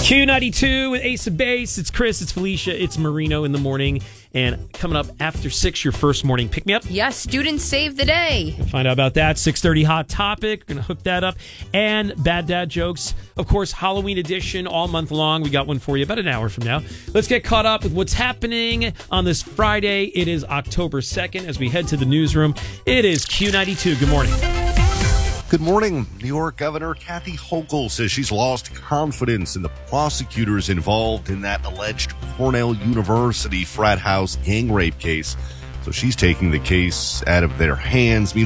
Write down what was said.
Q92 with Ace of Base. It's Chris, it's Felicia, it's Marino in the morning. And coming up after 6, your first morning pick-me-up. Yes, students save the day. We'll find out about that. 6:30 Hot Topic. We're going to hook that up. And Bad Dad Jokes. Of course, Halloween edition all month long. We got one for you about an hour from now. Let's get caught up with what's happening on this Friday. It is October 2nd as we head to the newsroom. It is Q92. Good morning. Good morning. New York Governor Kathy Hochul says she's lost confidence in the prosecutors involved in that alleged Cornell University frat house gang rape case. So she's taking the case out of their hands.